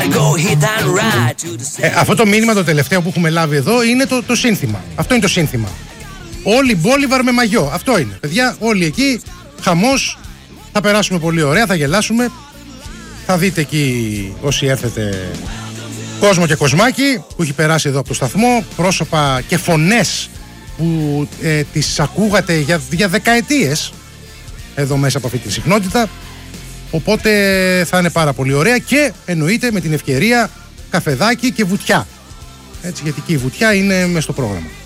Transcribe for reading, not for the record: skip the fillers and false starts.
Αυτό το μήνυμα το τελευταίο που έχουμε λάβει εδώ είναι το σύνθημα. Αυτό είναι το σύνθημα. Όλοι Μπόλιβαρ με μαγιό. Αυτό είναι. Παιδιά, όλοι εκεί, χαμός. Θα περάσουμε πολύ ωραία, θα γελάσουμε. Θα δείτε εκεί όσοι έρθετε κόσμο και κοσμάκι που έχει περάσει εδώ από το σταθμό. Πρόσωπα και φωνές που τις ακούγατε για δεκαετίες εδώ μέσα από αυτή τη συχνότητα. Οπότε θα είναι πάρα πολύ ωραία και εννοείται με την ευκαιρία καφεδάκι και βουτιά. Έτσι, γιατί και η βουτιά είναι μες στο πρόγραμμα.